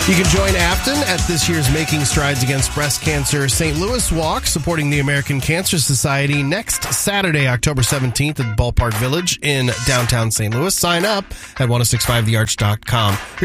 You can join Afton at this year's Making Strides Against Breast Cancer St. Louis Walk, supporting the American Cancer Society next Saturday, October 17th at Ballpark Village in downtown St. Louis. Sign up at 1065thearch.com.